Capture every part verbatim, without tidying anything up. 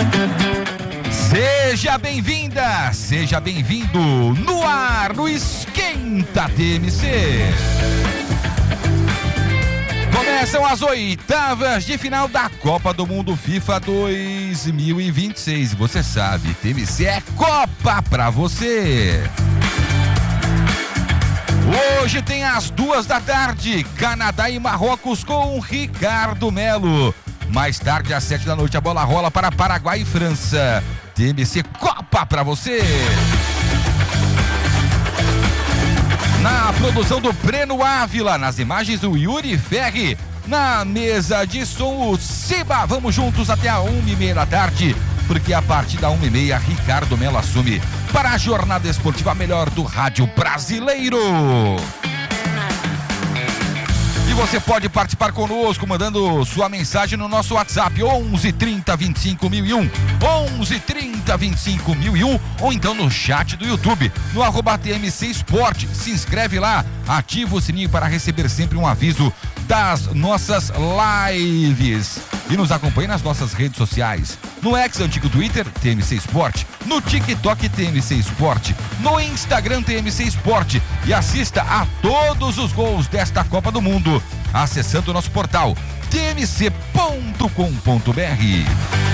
Seja bem-vinda, seja bem-vindo no ar, no Esquenta T M C. Começam as oitavas de final da Copa do Mundo FIFA dois mil e vinte e seis. Você sabe, T M C é Copa pra você. Hoje tem às duas da tarde, Canadá e Marrocos com Ricardo Melo. Mais tarde, às sete da noite, a bola rola para Paraguai e França. T M C Copa pra você. Na produção do Breno Ávila, nas imagens o Yuri Ferri, na mesa de som o Siba. Vamos juntos até a uma e meia da tarde, porque a partir da uma e meia, Ricardo Melo assume para a jornada esportiva melhor do rádio brasileiro. E você pode participar conosco mandando sua mensagem no nosso WhatsApp onze trinta vinte e cinco mil e um, onze trinta vinte e cinco mil e um, ou então no chat do YouTube, no arroba T M C Esporte. Se inscreve lá, ativa o sininho para receber sempre um aviso das nossas lives. E nos acompanhe nas nossas redes sociais, no ex antigo Twitter, T M C Esporte, no TikTok, T M C Esporte, no Instagram, T M C Esporte, e assista a todos os gols desta Copa do Mundo, acessando o nosso portal t m c ponto com ponto b r.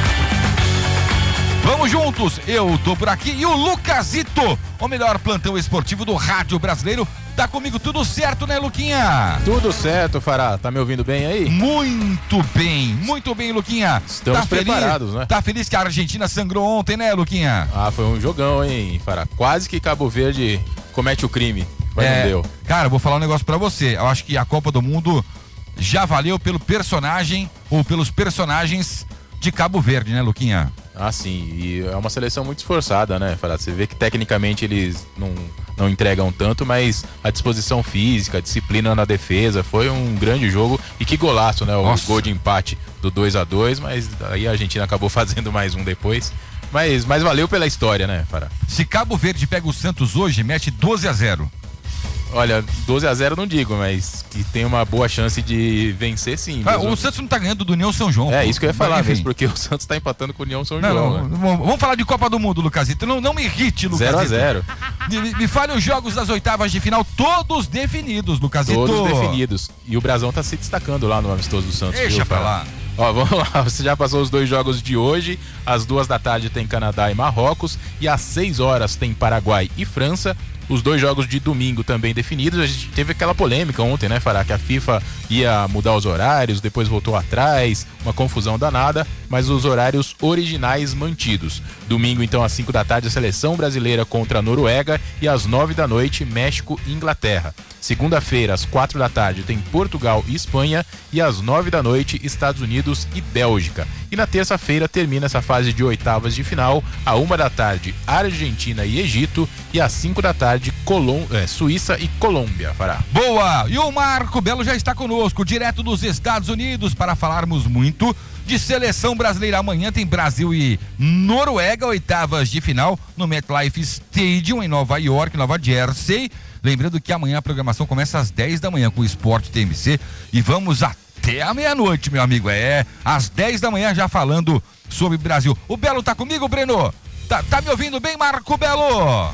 Vamos juntos, eu tô por aqui e o Lucasito, o melhor plantão esportivo do rádio brasileiro, tá comigo. Tudo certo, né, Luquinha? Tudo certo, Fará. Tá me ouvindo bem aí? Muito bem, muito bem, Luquinha. Estamos tá preparados, feliz, né? Tá feliz que a Argentina sangrou ontem, né, Luquinha? Ah, foi um jogão, hein, Fará? Quase que Cabo Verde comete o crime, mas é, não deu. Cara, eu vou falar um negócio pra você. Eu acho que a Copa do Mundo já valeu pelo personagem ou pelos personagens de Cabo Verde, né, Luquinha? Ah, sim, e é uma seleção muito esforçada, né, Fará? Você vê que tecnicamente eles não, não entregam tanto, mas a disposição física, a disciplina na defesa, foi um grande jogo. E que golaço, né? O Nossa. Gol de empate do dois a dois, mas aí a Argentina acabou fazendo mais um depois. Mas, mas valeu pela história, né, Fará? Se Cabo Verde pega o Santos hoje, mete doze a zero. Olha, doze a zero não digo, mas que tem uma boa chance de vencer, sim. Ah, o Santos não tá ganhando do União São João. É, pô. isso que eu ia falar Enfim. mesmo, porque o Santos tá empatando com o União São Não, João. não, né? não, vamos falar de Copa do Mundo, Lucasito. Não, não me irrite, Lucasito. zero a zero. Me, me fale os jogos das oitavas de final, todos definidos, Lucasito. Todos definidos. E o Brasão tá se destacando lá no amistoso do Santos. Deixa viu, pra Fará? lá. Ó, vamos lá, você já passou os dois jogos de hoje. Às duas da tarde tem Canadá e Marrocos. E às seis horas tem Paraguai e França. Os dois jogos de domingo também definidos. A gente teve aquela polêmica ontem, né, Fará? Que a FIFA ia mudar os horários, depois voltou atrás, uma confusão danada, mas os horários originais mantidos. Domingo, então, às cinco da tarde, a seleção brasileira contra a Noruega, e às nove da noite, México e Inglaterra. Segunda-feira, às quatro da tarde, tem Portugal e Espanha, e às nove da noite, Estados Unidos e Bélgica. E na terça-feira termina essa fase de oitavas de final, à uma da tarde, Argentina e Egito, e às cinco da tarde, Colom... é, Suíça e Colômbia, Fará. Boa! E o Marco Belo já está conosco, direto dos Estados Unidos, para falarmos muito de seleção brasileira. Amanhã tem Brasil e Noruega, oitavas de final, no MetLife Stadium, em Nova York, Nova Jersey. Lembrando que amanhã a programação começa às dez da manhã com o Esporte T M C e vamos até a meia-noite, meu amigo. É, às dez da manhã já falando sobre Brasil. O Belo tá comigo, Breno? Tá, tá me ouvindo bem, Marco Belo?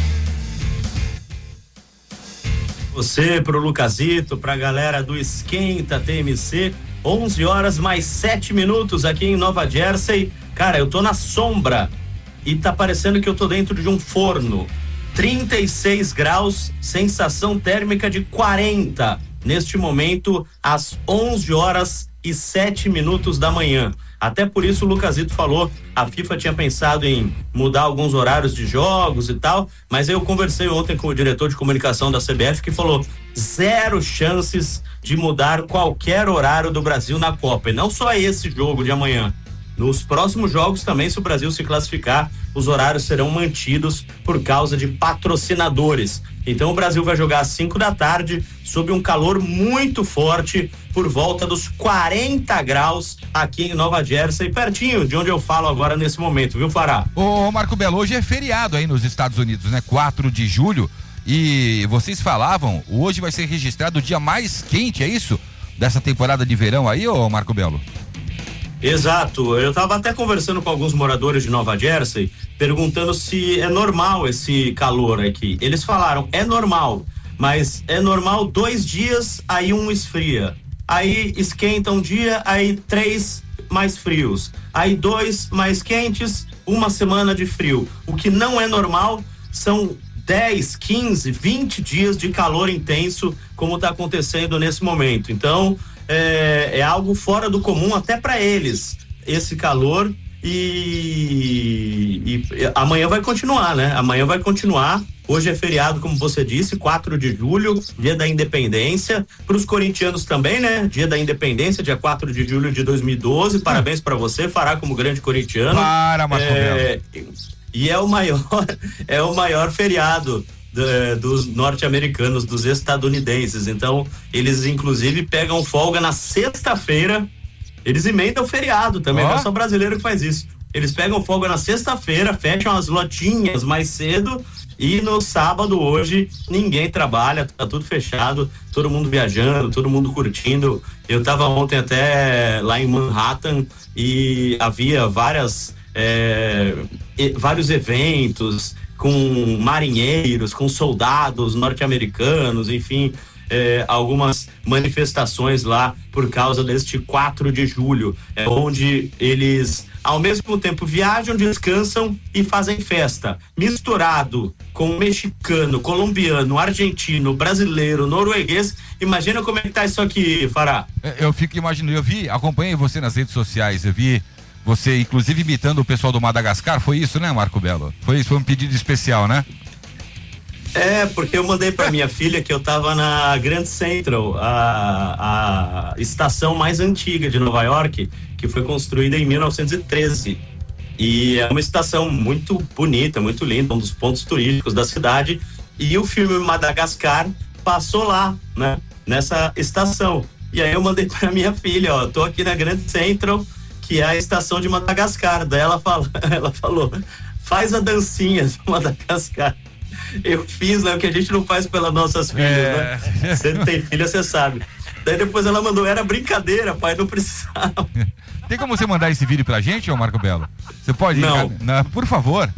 Você, pro Lucasito, pra galera do Esquenta T M C, onze horas mais sete minutos aqui em Nova Jersey. Cara, eu tô na sombra e tá parecendo que eu tô dentro de um forno. trinta e seis graus, sensação térmica de quarenta neste momento, às onze horas e sete minutos da manhã. Até por isso o Lucasito falou, a FIFA tinha pensado em mudar alguns horários de jogos e tal, mas eu conversei ontem com o diretor de comunicação da C B F que falou zero chances de mudar qualquer horário do Brasil na Copa, e não só esse jogo de amanhã. Nos próximos jogos também, se o Brasil se classificar, os horários serão mantidos por causa de patrocinadores. Então o Brasil vai jogar às cinco da tarde, sob um calor muito forte, por volta dos quarenta graus aqui em Nova Jersey, pertinho de onde eu falo agora nesse momento, viu, Fará? Ô, Marco Belo, hoje é feriado aí nos Estados Unidos, né? quatro de julho, e vocês falavam, hoje vai ser registrado o dia mais quente, é isso? Dessa temporada de verão aí, ô Marco Belo? Exato, eu estava até conversando com alguns moradores de Nova Jersey, perguntando se é normal esse calor aqui. Eles falaram, é normal, mas é normal dois dias, aí um esfria. Aí esquenta um dia, aí três mais frios. Aí dois mais quentes, uma semana de frio. O que não é normal são dez, quinze, vinte dias de calor intenso, como está acontecendo nesse momento. Então, é, é algo fora do comum até para eles, esse calor. E, e amanhã vai continuar, né? Amanhã vai continuar. Hoje é feriado, como você disse, quatro de julho, dia da independência. Para os corintianos também, né? Dia da independência, dia quatro de julho de dois mil e doze. Parabéns para você, Fará, como grande corintiano. Para, Marco é, E é o maior, é o maior feriado do, dos norte-americanos, dos estadunidenses. Então, eles inclusive pegam folga na sexta-feira. Eles emendam o feriado também, oh. Não é só brasileiro que faz isso. Eles pegam folga na sexta-feira, fecham as lotinhas mais cedo e no sábado, hoje, ninguém trabalha, tá tudo fechado, todo mundo viajando, todo mundo curtindo. Eu tava ontem até lá em Manhattan e havia várias, é, vários eventos com marinheiros, com soldados norte-americanos, enfim... É, algumas manifestações lá por causa deste quatro de julho, é, onde eles ao mesmo tempo viajam, descansam e fazem festa, misturado com mexicano, colombiano, argentino, brasileiro, norueguês. Imagina como é que tá isso aqui, Fará. Eu fico imaginando, eu vi, acompanhei você nas redes sociais, eu vi você inclusive imitando o pessoal do Madagascar, foi isso, né, Marco Belo? Foi isso, foi um pedido especial, né? É, porque eu mandei pra minha filha que eu tava na Grand Central, a, a estação mais antiga de Nova York, que foi construída em mil novecentos e treze. E é uma estação muito bonita, muito linda, um dos pontos turísticos da cidade. E o filme Madagascar passou lá, né? Nessa estação. E aí eu mandei pra minha filha, ó, tô aqui na Grand Central, que é a estação de Madagascar. Daí ela, fala, ela falou, faz a dancinha de Madagascar. Eu fiz, né? O que a gente não faz pelas nossas filhas, é... né? Você tem filha, você sabe. Daí depois ela mandou, era brincadeira, pai, não precisava. Tem como você mandar esse vídeo pra gente, ô Marco Belo? Você pode? Não. Não, por favor.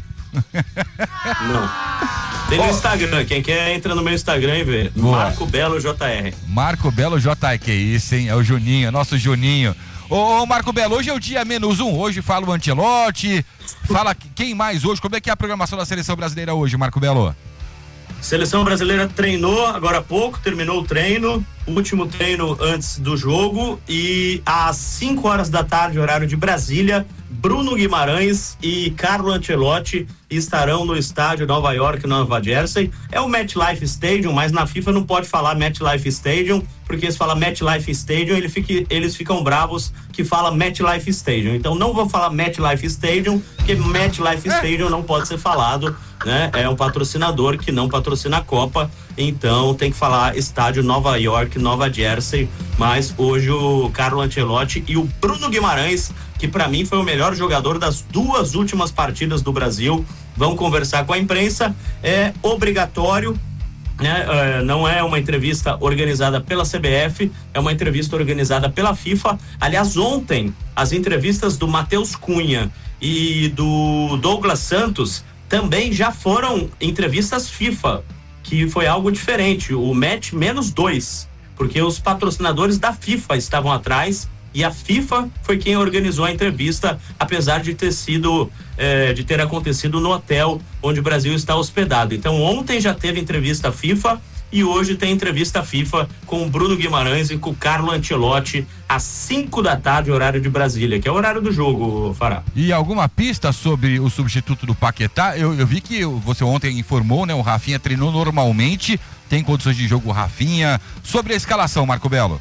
Não. Tem no oh. Instagram, quem quer entra no meu Instagram e vê. Boa. Marco Belo J R. Marco Belo J R, que isso, hein? É o Juninho, é nosso Juninho. Ô, ô Marco Belo, hoje é o dia menos um, hoje fala o Ancelotti, fala quem mais hoje, como é que é a programação da seleção brasileira hoje, Marco Belo? Seleção brasileira treinou agora há pouco, terminou o treino, o último treino antes do jogo, e às cinco horas da tarde, horário de Brasília, Bruno Guimarães e Carlo Ancelotti estarão no estádio Nova York, Nova Jersey. É o MetLife Stadium, mas na FIFA não pode falar MetLife Stadium, porque se fala MetLife Stadium, ele fica, eles ficam bravos que fala MetLife Stadium. Então não vou falar MetLife Stadium, porque MetLife Stadium não pode ser falado, né? É um patrocinador que não patrocina a Copa, então tem que falar estádio Nova York, Nova Jersey. Mas hoje o Carlo Ancelotti e o Bruno Guimarães, que para mim foi o melhor jogador das duas últimas partidas do Brasil, vão conversar com a imprensa. É obrigatório, né? É, não é uma entrevista organizada pela C B F, é uma entrevista organizada pela FIFA. Aliás, ontem as entrevistas do Matheus Cunha e do Douglas Santos também já foram entrevistas FIFA, que foi algo diferente, o match menos dois, porque os patrocinadores da FIFA estavam atrás e a FIFA foi quem organizou a entrevista, apesar de ter sido, eh, de ter acontecido no hotel onde o Brasil está hospedado. Então ontem já teve entrevista FIFA e hoje tem entrevista FIFA com o Bruno Guimarães e com o Carlo Ancelotti às cinco da tarde, horário de Brasília, que é o horário do jogo, Fará. E alguma pista sobre o substituto do Paquetá? Eu, eu vi que você ontem informou, né? O Rafinha treinou normalmente, tem condições de jogo o Rafinha. Sobre a escalação, Marco Belo?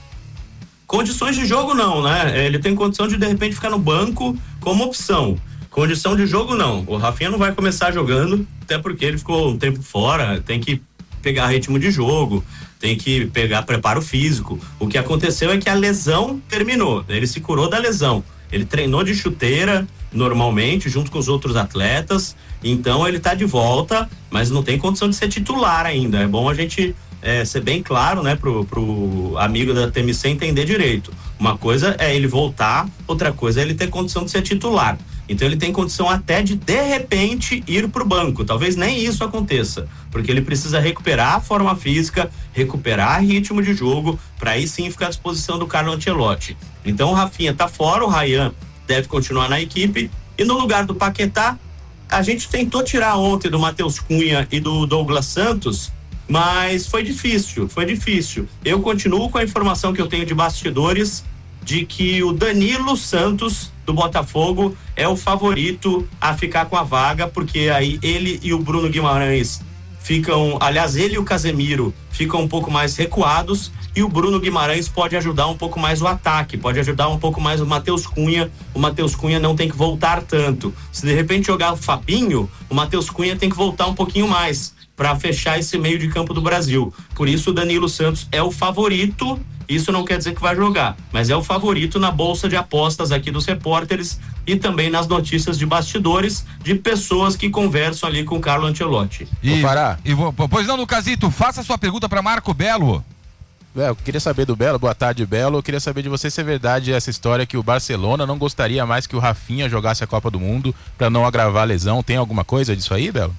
Condições de jogo não, né? Ele tem condição de de repente ficar no banco como opção. Condição de jogo não. O Rafinha não vai começar jogando, até porque ele ficou um tempo fora, tem que pegar ritmo de jogo, tem que pegar preparo físico. O que aconteceu é que a lesão terminou, ele se curou da lesão. Ele treinou de chuteira normalmente, junto com os outros atletas, então ele tá de volta, mas não tem condição de ser titular ainda. É bom a gente É, ser bem claro, né, pro, pro amigo da T M C entender direito. Uma coisa é ele voltar, outra coisa é ele ter condição de ser titular. Então ele tem condição até de, de repente, ir para o banco. Talvez nem isso aconteça, porque ele precisa recuperar a forma física, recuperar ritmo de jogo, para aí sim ficar à disposição do Carlo Ancelotti. Então o Rafinha tá fora, o Ryan deve continuar na equipe, e no lugar do Paquetá, a gente tentou tirar ontem do Matheus Cunha e do Douglas Santos, mas foi difícil, foi difícil. Eu continuo com a informação que eu tenho de bastidores de que o Danilo Santos, do Botafogo, é o favorito a ficar com a vaga, porque aí ele e o Bruno Guimarães ficam, aliás, ele e o Casemiro ficam um pouco mais recuados, e o Bruno Guimarães pode ajudar um pouco mais o ataque, pode ajudar um pouco mais o Matheus Cunha. O Matheus Cunha não tem que voltar tanto. Se de repente jogar o Fabinho, o Matheus Cunha tem que voltar um pouquinho mais para fechar esse meio de campo do Brasil. Por isso o Danilo Santos é o favorito. Isso não quer dizer que vai jogar, mas é o favorito na bolsa de apostas aqui dos repórteres e também nas notícias de bastidores de pessoas que conversam ali com o Carlo Ancelotti. E, e vou, pois não, Lucasito, faça a sua pergunta para Marco Belo. É, eu queria saber do Belo, boa tarde, Belo. Eu queria saber de você se é verdade essa história que o Barcelona não gostaria mais que o Rafinha jogasse a Copa do Mundo para não agravar a lesão. Tem alguma coisa disso aí, Belo?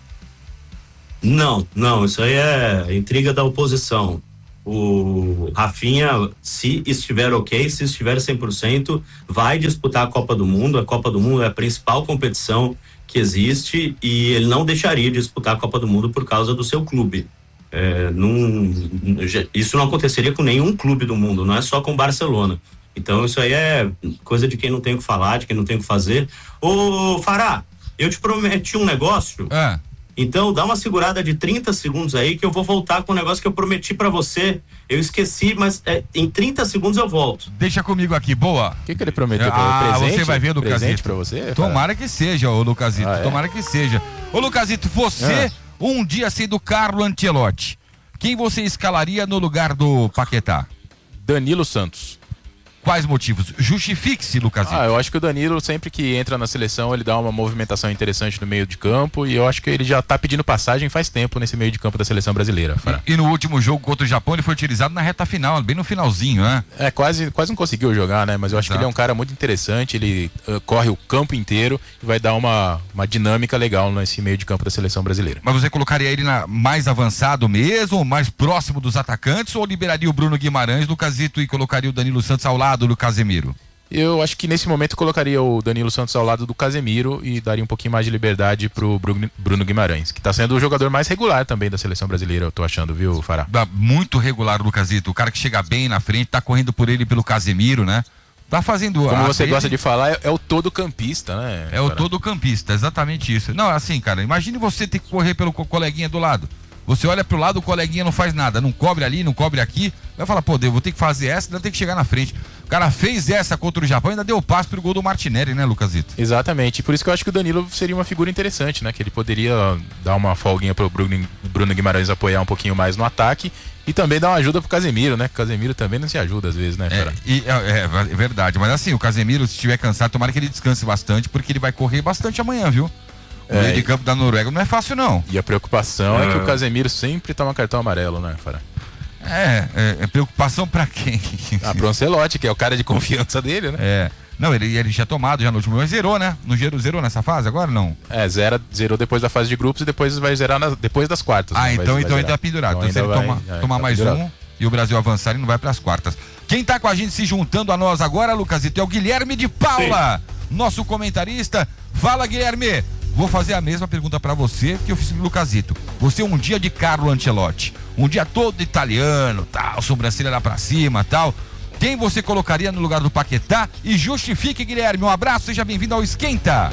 Não, não, isso aí é intriga da oposição. O Rafinha, se estiver ok, se estiver cem por cento, vai disputar a Copa do Mundo. A Copa do Mundo é a principal competição que existe e ele não deixaria de disputar a Copa do Mundo por causa do seu clube. É, não, isso não aconteceria com nenhum clube do mundo, não é só com o Barcelona. Então isso aí é coisa de quem não tem o que falar, de quem não tem o que fazer. Ô Fará, eu te prometi um negócio. É. Então dá uma segurada de trinta segundos aí que eu vou voltar com o negócio que eu prometi pra você. Eu esqueci, mas é, em trinta segundos eu volto. Deixa comigo aqui, boa. O que, que ele prometeu? Ah, presente? Você vai ver, Lucasito. Presente pra você? Tomara que seja, ô Lucasito. Ah, é? Tomara que seja. Ô Lucasito, você, Ah. um dia sendo Carlo Ancelotti, quem você escalaria no lugar do Paquetá? Danilo Santos. Quais motivos? Justifique-se, Lucasito. Ah, eu acho que o Danilo, sempre que entra na seleção, ele dá uma movimentação interessante no meio de campo, e eu acho que ele já tá pedindo passagem faz tempo nesse meio de campo da seleção brasileira. E, e no último jogo contra o Japão ele foi utilizado na reta final, bem no finalzinho, né? É, quase, quase não conseguiu jogar, né? Mas eu acho Exato. que ele é um cara muito interessante, ele uh, corre o campo inteiro e vai dar uma, uma dinâmica legal nesse meio de campo da seleção brasileira. Mas você colocaria ele na, mais avançado mesmo, mais próximo dos atacantes, ou liberaria o Bruno Guimarães, Lucasito, e colocaria o Danilo Santos ao lado do Casemiro? Eu acho que nesse momento colocaria o Danilo Santos ao lado do Casemiro e daria um pouquinho mais de liberdade pro Bruno Guimarães, que tá sendo o jogador mais regular também da seleção brasileira, eu tô achando, viu, Fará? Muito regular o Lucasito, o cara que chega bem na frente, tá correndo por ele pelo Casemiro, né? Tá fazendo... Como você frente, gosta de falar, é, é o todo campista, né? É o todo campista, exatamente isso. Não, assim, cara, imagine você ter que correr pelo co- coleguinha do lado. Você olha pro lado, o coleguinha não faz nada, não cobre ali, não cobre aqui, vai falar, pô, eu vou ter que fazer essa, ainda tem que chegar na frente. O cara fez essa contra o Japão, ainda deu passe pro gol do Martinelli, né, Lucasito? Exatamente, por isso que eu acho que o Danilo seria uma figura interessante, né? Que ele poderia dar uma folguinha pro Bruno, Bruno Guimarães apoiar um pouquinho mais no ataque e também dar uma ajuda pro Casemiro, né? O Casemiro também não se ajuda às vezes, né, É, cara? e, é, é verdade, mas assim, o Casemiro, se estiver cansado, tomara que ele descanse bastante, porque ele vai correr bastante amanhã, viu? O É, meio de e- campo da Noruega não é fácil, não. E a preocupação é, É. que o Casemiro sempre toma cartão amarelo, né, Fará? É, é, é preocupação pra quem? Ah, pro Ancelotti, que é o cara de confiança dele, né? É. Não, ele, ele tinha tomado já no último, mas zerou, né? Não zerou, zerou nessa fase agora, não? É, zera, zerou depois da fase de grupos e depois vai zerar na- depois das quartas. Ah, né? Vai- então, vai então ele zerar. tá pendurado. Então, Então se ele ainda toma, vai- é, tomar tá mais pendurado. um e o Brasil avançar, ele não vai pras quartas. Quem tá com a gente se juntando a nós agora, Lucasito, é o Guilherme de Paula, nosso comentarista. Fala, Guilherme. Vou fazer a mesma pergunta pra você que eu fiz pro Lucasito. Você um dia de Carlo Ancelotti, um dia todo italiano, tal, sobrancelha lá pra cima, tal. Quem você colocaria no lugar do Paquetá? E justifique, Guilherme. Um abraço, seja bem-vindo ao Esquenta.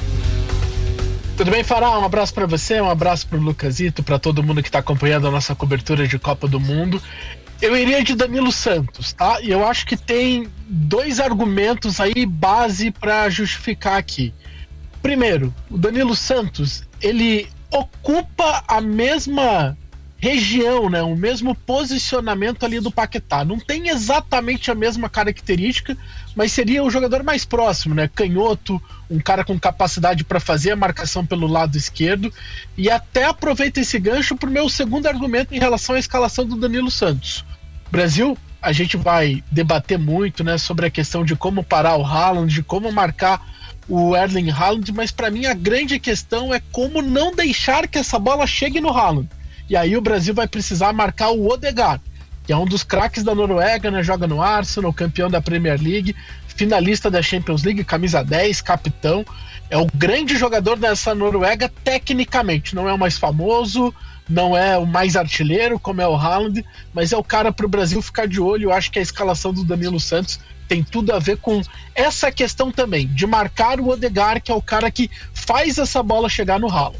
Tudo bem, Fará? Um abraço pra você, um abraço pro Lucasito, pra todo mundo que tá acompanhando a nossa cobertura de Copa do Mundo. Eu iria de Danilo Santos, tá? E eu acho que tem dois argumentos aí base pra justificar aqui. Primeiro, o Danilo Santos, ele ocupa a mesma região, né? O mesmo posicionamento ali do Paquetá. Não tem exatamente a mesma característica, mas seria o jogador mais próximo, né? Canhoto, um cara com capacidade para fazer a marcação pelo lado esquerdo. E até aproveito esse gancho para o meu segundo argumento em relação à escalação do Danilo Santos. O Brasil a gente vai debater muito, né, sobre a questão de como parar o Haaland, de como marcar o Erling Haaland, mas para mim a grande questão é como não deixar que essa bola chegue no Haaland. E aí o Brasil vai precisar marcar o Odegaard, que é um dos craques da Noruega, né, joga no Arsenal, campeão da Premier League, finalista da Champions League, camisa dez, capitão, é o grande jogador dessa Noruega tecnicamente, não é o mais famoso, não é o mais artilheiro como é o Haaland, mas é o cara para o Brasil ficar de olho. Eu acho que a escalação do Danilo Santos tem tudo a ver com essa questão também, de marcar o Odegaard, que é o cara que faz essa bola chegar no Haaland.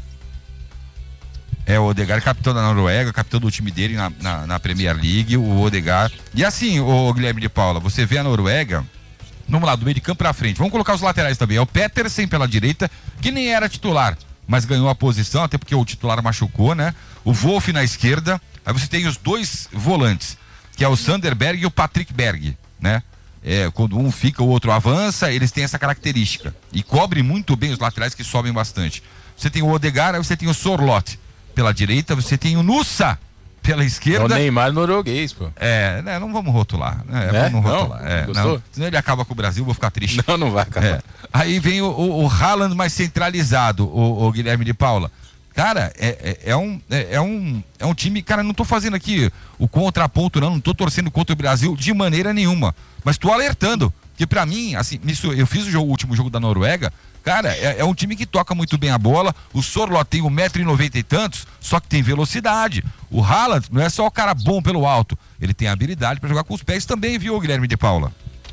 É, o Odegaard, capitão da Noruega, capitão do time dele na, na, na Premier League, o Odegaard. E assim, o Guilherme de Paula, você vê a Noruega, vamos lá, do meio de campo pra frente, vamos colocar os laterais também, é o Petersen pela direita, que nem era titular, mas ganhou a posição, até porque o titular machucou, né? O Wolf na esquerda, aí você tem os dois volantes, que é o Sander Berg e o Patrick Berg, né? É, quando um fica, o outro avança, eles têm essa característica. E cobre muito bem os laterais, que sobem bastante. Você tem o Odegaard, aí você tem o Sorloth pela direita, você tem o Nusa pela esquerda. É o Neymar norueguês, pô. É, né, não vamos rotular. Né, é? Vamos rotular. Não? É, Gostou? não, senão ele acaba com o Brasil, vou ficar triste. Não, não vai acabar. É. Aí vem o, o, o Haaland mais centralizado, o, o Guilherme de Paula. Cara, é, é, é, um, é, é, um, é um time, cara, não tô fazendo aqui o contraponto, não, não tô torcendo contra o Brasil de maneira nenhuma, mas tô alertando, que pra mim, assim, isso, eu fiz o, jogo, o último jogo da Noruega, cara, é, é um time que toca muito bem a bola, o Sorloth tem um metro e noventa e tantos, só que tem velocidade. O Haaland não é só o cara bom pelo alto, ele tem habilidade pra jogar com os pés também, viu, Guilherme de Paula?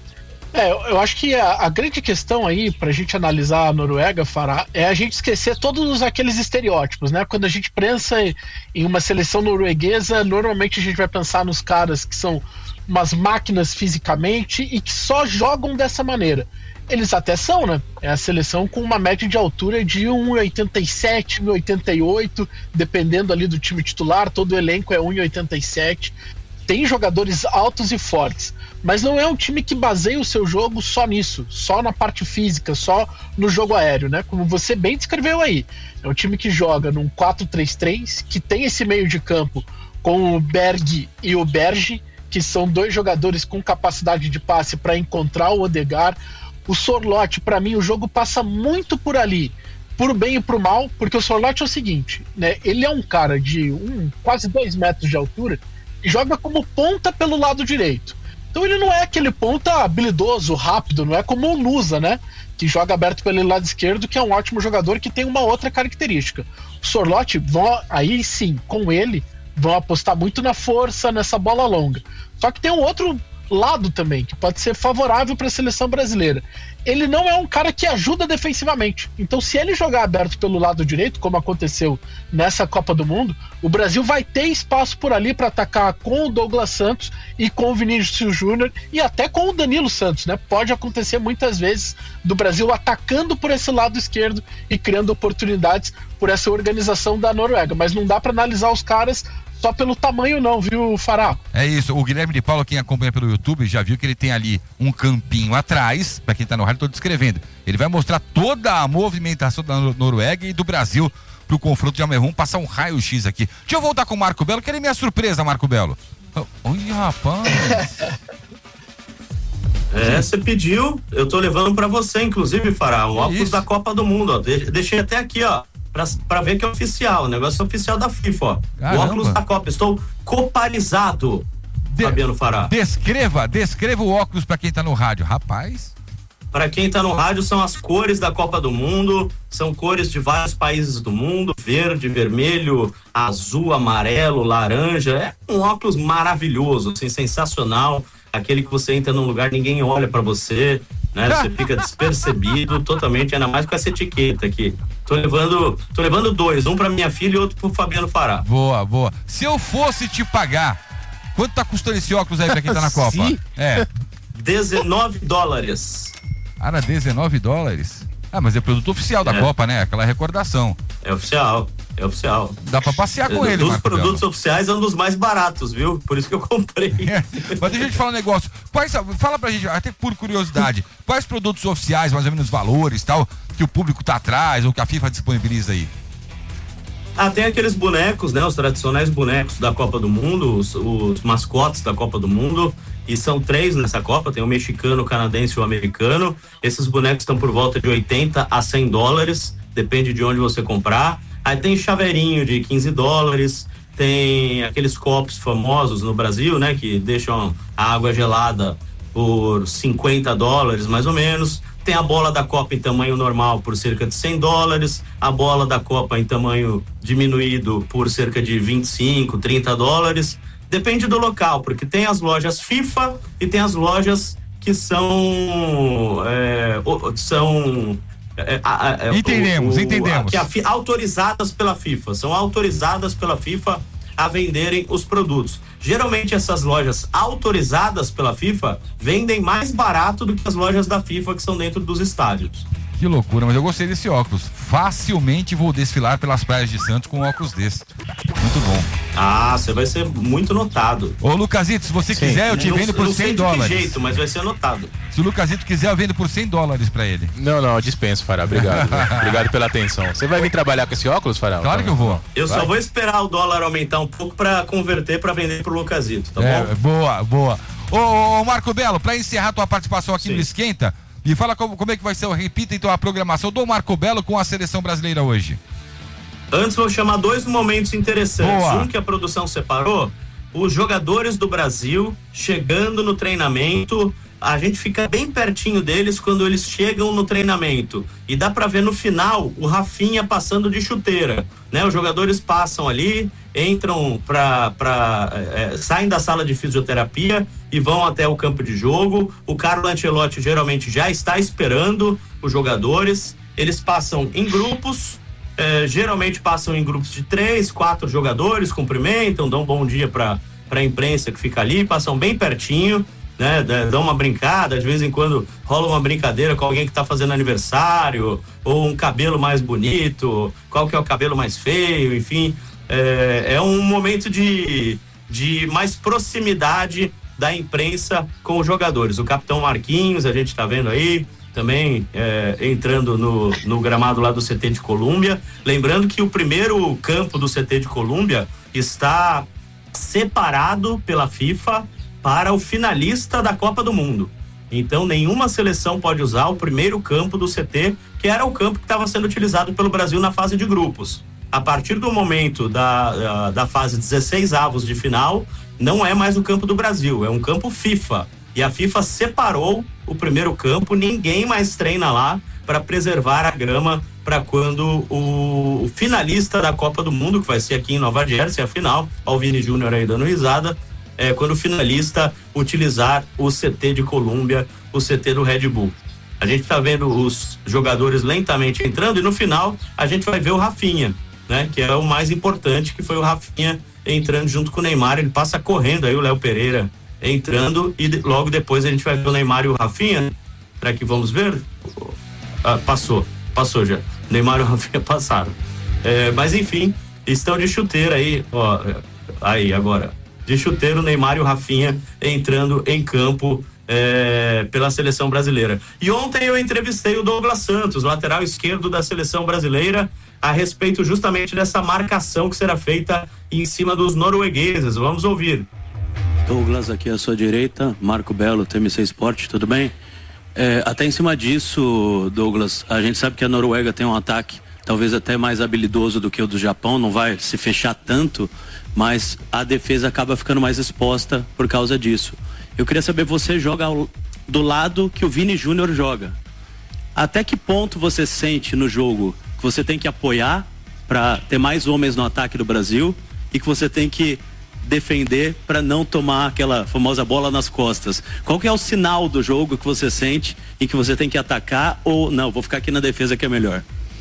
É, eu acho que a, a grande questão aí pra gente analisar a Noruega, Fará, é a gente esquecer todos aqueles estereótipos, né? Quando a gente pensa em uma seleção norueguesa, normalmente a gente vai pensar nos caras que são umas máquinas fisicamente e que só jogam dessa maneira. Eles até são, né? É a seleção com uma média de altura de um e oitenta e sete, um e oitenta e oito, dependendo ali do time titular, todo o elenco é um e oitenta e sete. Tem jogadores altos e fortes, mas não é um time que baseia o seu jogo só nisso, só na parte física, só no jogo aéreo, né? Como você bem descreveu aí. É um time que joga num quatro três três, que tem esse meio de campo com o Berg e o Berge, que são dois jogadores com capacidade de passe para encontrar o Odegaard. O Sorloth, para mim, o jogo passa muito por ali, por bem e por mal, porque o Sorloth é o seguinte, né? Ele é um cara de um, quase dois metros de altura e joga como ponta pelo lado direito. Então ele não é aquele ponta habilidoso, rápido, não é como o Nusa, né? Que joga aberto pelo lado esquerdo, que é um ótimo jogador que tem uma outra característica. O Sorloth, vão, aí sim, com ele, vão apostar muito na força, nessa bola longa. Só que tem um outro lado também, que pode ser favorável para a seleção brasileira. Ele não é um cara que ajuda defensivamente. Então, se ele jogar aberto pelo lado direito, como aconteceu nessa Copa do Mundo, o Brasil vai ter espaço por ali para atacar com o Douglas Santos e com o Vinícius Júnior e até com o Danilo Santos, né? Pode acontecer muitas vezes do Brasil atacando por esse lado esquerdo e criando oportunidades por essa organização da Noruega, mas não dá para analisar os caras só pelo tamanho não, viu, Fará? É isso, o Guilherme de Paula, quem acompanha pelo YouTube, já viu que ele tem ali um campinho atrás, para quem tá no rádio, tô descrevendo. Ele vai mostrar toda a movimentação da Noruega e do Brasil pro confronto de amanhã. Vamos passar um raio-x aqui. Deixa eu voltar com o Marco Belo, que ele é minha surpresa, Marco Belo. Olha, rapaz. É, você pediu, eu tô levando pra você, inclusive, Fará, um óculos da Copa do Mundo, ó. Deixei até aqui, ó. Pra, pra ver que é oficial, o negócio é oficial da FIFA, ó. Caramba. O óculos da Copa, estou coparizado, De, Fabiano Fará. Descreva, descreva o óculos pra quem tá no rádio, rapaz. Para quem tá no rádio, são as cores da Copa do Mundo, são cores de vários países do mundo, verde, vermelho, azul, amarelo, laranja, é um óculos maravilhoso, assim, sensacional, aquele que você entra num lugar, ninguém olha pra você, né, você fica despercebido totalmente, ainda mais com essa etiqueta aqui. Tô levando, tô levando dois, um pra minha filha e outro pro Fabiano Fará. Boa, boa. Se eu fosse te pagar, quanto tá custando esse óculos aí pra quem tá na Copa? Sim. É. dezenove dólares. Ah, era dezenove dólares? Ah, mas é produto oficial da é. Copa, né? Aquela recordação. É oficial, é oficial. Dá pra passear com é, ele, Dos Marco produtos Belo. oficiais é um dos mais baratos, viu? Por isso que eu comprei. É. Mas deixa eu te falar um negócio. Quais, fala pra gente, até por curiosidade, quais produtos oficiais, mais ou menos valores tal, que o público tá atrás ou que a FIFA disponibiliza aí? Ah, tem aqueles bonecos, né? Os tradicionais bonecos da Copa do Mundo, os, os mascotes da Copa do Mundo, e são três nessa Copa, tem o mexicano, o canadense e o americano. Esses bonecos estão por volta de oitenta a cem dólares, depende de onde você comprar. Aí tem chaveirinho de quinze dólares, tem aqueles copos famosos no Brasil, né? Que deixam a água gelada por cinquenta dólares, mais ou menos. Tem a bola da Copa em tamanho normal por cerca de cem dólares, a bola da Copa em tamanho diminuído por cerca de vinte e cinco, trinta dólares. Depende do local, porque tem as lojas FIFA e tem as lojas que são... É, são é, é, entendemos, o, o, entendemos. A, que a, autorizadas pela FIFA, são autorizadas pela FIFA a venderem os produtos. Geralmente essas lojas autorizadas pela FIFA vendem mais barato do que as lojas da FIFA que são dentro dos estádios. Que loucura, mas eu gostei desse óculos. Facilmente vou desfilar pelas praias de Santos com um óculos desse. Muito bom. Ah, você vai ser muito notado. Ô, Lucasito, se você Sim. quiser, eu te não, vendo por não cem sei dólares. De que jeito, mas vai ser notado. Se o Lucasito quiser, eu vendo por cem dólares pra ele. Não, não, dispenso, Fará. Obrigado. Obrigado pela atenção. Você vai vir trabalhar com esse óculos, Fará? Claro que eu vou. Eu Vai. só vou esperar o dólar aumentar um pouco pra converter pra vender pro Lucasito, tá É, bom? boa, boa. Ô, ô, ô, Marco Belo, pra encerrar tua participação aqui Sim. no Esquenta, me fala como, como é que vai ser, repita então a programação do Marco Belo com a seleção brasileira hoje. Antes vou chamar dois momentos interessantes. Boa. Um que a produção separou, os jogadores do Brasil chegando no treinamento. A gente fica bem pertinho deles quando eles chegam no treinamento. E dá pra ver no final o Rafinha passando de chuteira, né? Os jogadores passam ali, entram pra... pra é, saem da sala de fisioterapia e vão até o campo de jogo. O Carlo Ancelotti geralmente já está esperando os jogadores. Eles passam em grupos, é, geralmente passam em grupos de três, quatro jogadores, cumprimentam, dão um bom dia pra, pra imprensa que fica ali, passam bem pertinho, né, dão uma brincada, de vez em quando rola uma brincadeira com alguém que tá fazendo aniversário, ou um cabelo mais bonito, qual que é o cabelo mais feio, enfim, é, é um momento de, de mais proximidade da imprensa com os jogadores. O capitão Marquinhos, a gente tá vendo aí, também é, entrando no, no gramado lá do C T de Colômbia, lembrando que o primeiro campo do C T de Colômbia está separado pela FIFA para o finalista da Copa do Mundo. Então, nenhuma seleção pode usar o primeiro campo do C T, que era o campo que estava sendo utilizado pelo Brasil na fase de grupos. A partir do momento da, da fase dezesseis avos de final, não é mais o campo do Brasil, é um campo FIFA. E a FIFA separou o primeiro campo, ninguém mais treina lá para preservar a grama para quando o, o finalista da Copa do Mundo, que vai ser aqui em Nova Jersey, a final, ao Vini Júnior aí dando risada, É, quando o finalista utilizar o C T de Colômbia, o C T do Red Bull. A gente tá vendo os jogadores lentamente entrando e no final a gente vai ver o Rafinha, né? Que é o mais importante, que foi o Rafinha entrando junto com o Neymar. Ele passa correndo aí, o Léo Pereira entrando e de, logo depois a gente vai ver o Neymar e o Rafinha. Será que vamos ver? Ah, passou, passou já. O Neymar e o Rafinha passaram. É, mas enfim, estão de chuteira aí, ó, aí agora. De chuteiro, Neymar e o Rafinha entrando em campo é, pela seleção brasileira. E ontem eu entrevistei o Douglas Santos, lateral esquerdo da seleção brasileira, a respeito justamente dessa marcação que será feita em cima dos noruegueses. Vamos ouvir. Douglas, aqui à sua direita, Marco Belo, T M C Sport, tudo bem? É, até em cima disso, Douglas, a gente sabe que a Noruega tem um ataque talvez até mais habilidoso do que o do Japão, não vai se fechar tanto, mas a defesa acaba ficando mais exposta por causa disso. Eu queria saber, você joga ao, do lado que o Vini Júnior joga. Até que ponto você sente no jogo que você tem que apoiar para ter mais homens no ataque do Brasil e que você tem que defender para não tomar aquela famosa bola nas costas? Qual que é o sinal do jogo que você sente em que você tem que atacar ou não, vou ficar aqui na defesa que é melhor?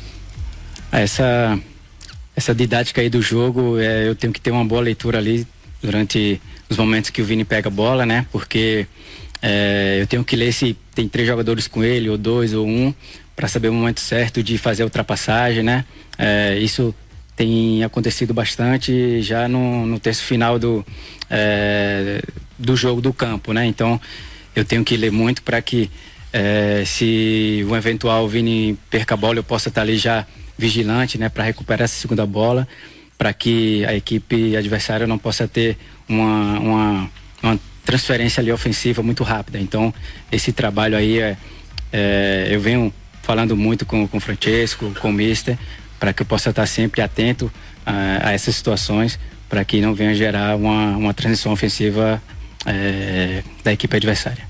Essa, essa didática aí do jogo, é, eu tenho que ter uma boa leitura ali durante os momentos que o Vini pega a bola, né? Porque é, eu tenho que ler se tem três jogadores com ele, ou dois, ou um, para saber o momento certo de fazer a ultrapassagem, né? É, isso tem acontecido bastante já no, no terço final do, é, do jogo do campo, né? Então, eu tenho que ler muito para que, é, se o eventual Vini perca a bola, eu possa estar ali já vigilante, né, para recuperar essa segunda bola, para que a equipe adversária não possa ter uma, uma, uma transferência ali ofensiva muito rápida. Então, esse trabalho aí, é, é, eu venho falando muito com, com o Francesco, com o Mister, para que eu possa estar sempre atento a, a essas situações, para que não venha gerar uma, uma transição ofensiva é, da equipe adversária.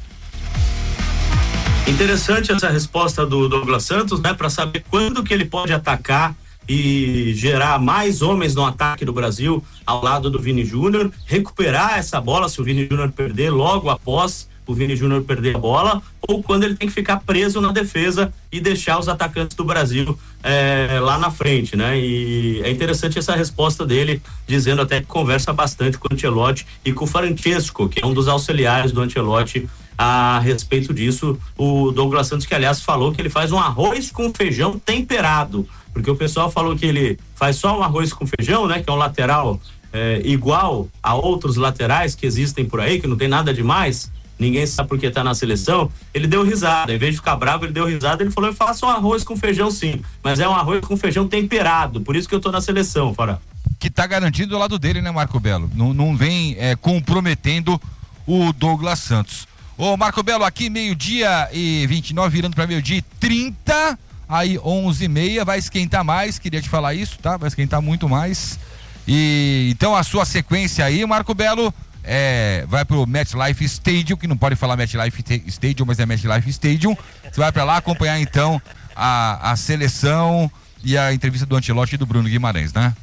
Interessante essa resposta do Douglas Santos, né, para saber quando que ele pode atacar e gerar mais homens no ataque do Brasil ao lado do Vini Júnior, recuperar essa bola se o Vini Júnior perder logo após o Vini Júnior perder a bola, ou quando ele tem que ficar preso na defesa e deixar os atacantes do Brasil é, lá na frente, né? E é interessante essa resposta dele, dizendo até que conversa bastante com o Ancelotti e com o Francesco, que é um dos auxiliares do Ancelotti a respeito disso. O Douglas Santos, que aliás falou que ele faz um arroz com feijão temperado, porque o pessoal falou que ele faz só um arroz com feijão, né? Que é um lateral é, igual a outros laterais que existem por aí, que não tem nada demais, ninguém sabe porque tá na seleção. Ele deu risada, em vez de ficar bravo, ele deu risada, ele falou: eu faço um arroz com feijão sim, mas é um arroz com feijão temperado, por isso que eu tô na seleção, Fará. Que tá garantido do lado dele, né, Marco Belo? Não, não vem é, comprometendo o Douglas Santos. Ô, Marco Belo, aqui meio-dia e vinte e nove, virando para meio-dia e trinta, aí onze e meia, vai esquentar mais, queria te falar isso, tá? Vai esquentar muito mais. E então a sua sequência aí, Marco Belo, é, vai pro MetLife Stadium, que não pode falar MetLife Stadium, mas é MetLife Stadium. Você vai para lá acompanhar então a, a seleção e a entrevista do Ancelotti e do Bruno Guimarães, né?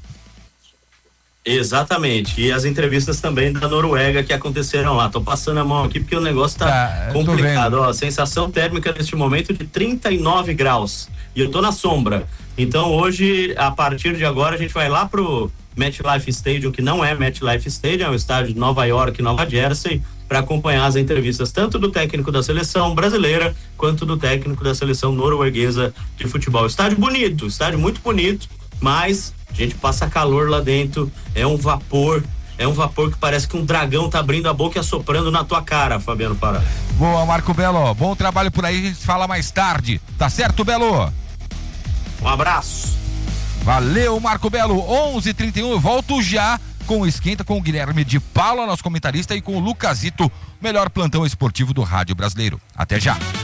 Exatamente, e as entrevistas também da Noruega que aconteceram lá. Tô passando a mão aqui porque o negócio tá, tá complicado. Ó, sensação térmica neste momento de trinta e nove graus e eu tô na sombra. Então hoje, a partir de agora, a gente vai lá pro MetLife Stadium, que não é MetLife Stadium, é o estádio de Nova York, Nova Jersey, para acompanhar as entrevistas tanto do técnico da seleção brasileira quanto do técnico da seleção norueguesa de futebol. Estádio bonito, estádio muito bonito, mas a gente passa calor lá dentro, é um vapor, é um vapor que parece que um dragão tá abrindo a boca e assoprando na tua cara, Fabiano Pará. Boa, Marco Belo, bom trabalho por aí, a gente fala mais tarde, tá certo, Belo? Um abraço. Valeu, Marco Belo. onze e trinta e um, eu volto já com o Esquenta, com o Guilherme de Paula, nosso comentarista, e com o Lucasito, melhor plantão esportivo do rádio brasileiro. Até já.